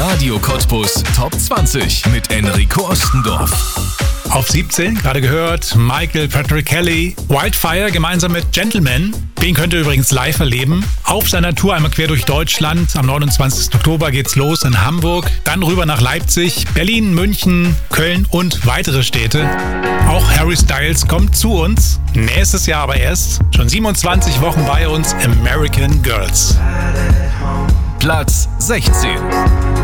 Radio Cottbus Top 20 mit Enrico Ostendorf. Auf 17, gerade gehört, Michael Patrick Kelly, Wildfire gemeinsam mit Gentleman. Den könnt ihr übrigens live erleben. Auf seiner Tour einmal quer durch Deutschland. Am 29. Oktober geht's los in Hamburg. Dann rüber nach Leipzig, Berlin, München, Köln und weitere Städte. Auch Harry Styles kommt zu uns. Nächstes Jahr aber erst. Schon 27 Wochen bei uns, American Girls. Platz 16.